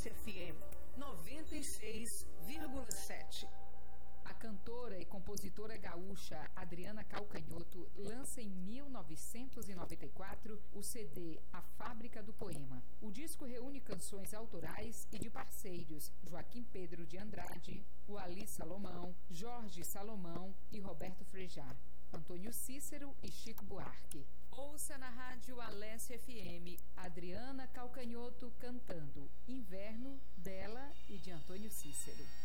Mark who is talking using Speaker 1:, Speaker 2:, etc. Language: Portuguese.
Speaker 1: Alesse FM 96,7.
Speaker 2: A cantora e compositora gaúcha Adriana Calcanhoto lança em 1994 o CD A Fábrica do Poema. O disco reúne canções autorais e de parceiros Joaquim Pedro de Andrade, Uali Salomão, Jorge Salomão e Roberto Frejá, Antônio Cícero e Chico Buarque. Ouça na rádio Alesse FM Adriana Calcanhoto cantando Inverno, dela e de Antônio Cícero.